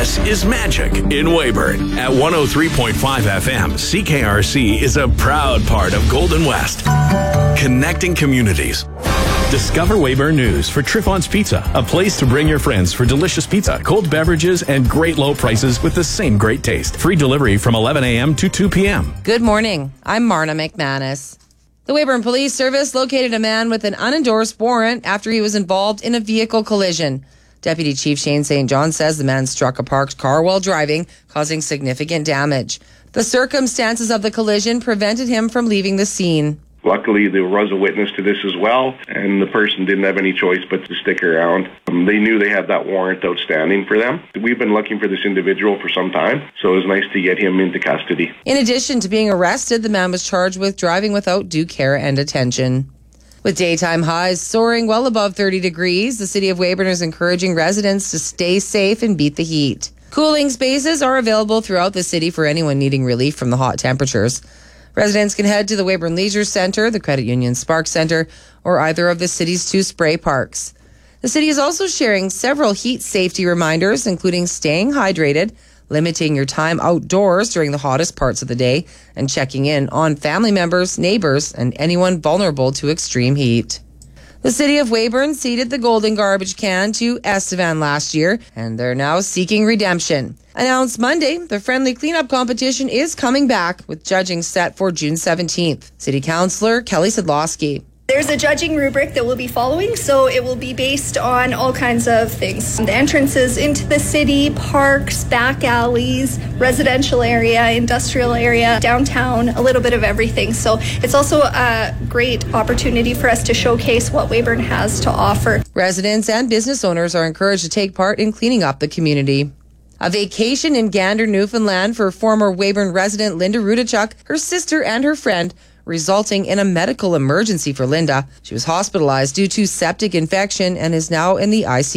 This is Magic in Weyburn. At 103.5 FM, CKRC is a proud part of Golden West. Connecting communities. Discover Weyburn News for Triffon's Pizza, a place to bring your friends for delicious pizza, cold beverages, and great low prices with the same great taste. Free delivery from 11 a.m. to 2 p.m. Good morning. I'm Marna McManus. The Weyburn Police Service located a man with an unendorsed warrant after he was involved in a vehicle collision. Deputy Chief Shane St. John says the man struck a parked car while driving, causing significant damage. The circumstances of the collision prevented him from leaving the scene. Luckily, there was a witness to this as well, and the person didn't have any choice but to stick around. They knew they had that warrant outstanding for them. We've been looking for this individual for some time, so it was nice to get him into custody. In addition to being arrested, the man was charged with driving without due care and attention. With daytime highs soaring well above 30 degrees, the City of Weyburn is encouraging residents to stay safe and beat the heat. Cooling spaces are available throughout the city for anyone needing relief from the hot temperatures. Residents can head to the Weyburn Leisure Centre, the Credit Union Spark Centre, or either of the city's 2 spray parks. The city is also sharing several heat safety reminders, including staying hydrated, limiting your time outdoors during the hottest parts of the day, and checking in on family members, neighbours, and anyone vulnerable to extreme heat. The City of Weyburn ceded the golden garbage can to Estevan last year, and they're now seeking redemption. Announced Monday, the friendly cleanup competition is coming back, with judging set for June 17th. City Councillor Kelly Sedlowski. There's a judging rubric that we'll be following, so it will be based on all kinds of things. The entrances into the city, parks, back alleys, residential area, industrial area, downtown, a little bit of everything. So it's also a great opportunity for us to showcase what Weyburn has to offer. Residents and business owners are encouraged to take part in cleaning up the community. A vacation in Gander, Newfoundland for former Weyburn resident Linda Rudachuk, her sister and her friend, resulting in a medical emergency for Linda. She was hospitalized due to septic infection and is now in the ICU.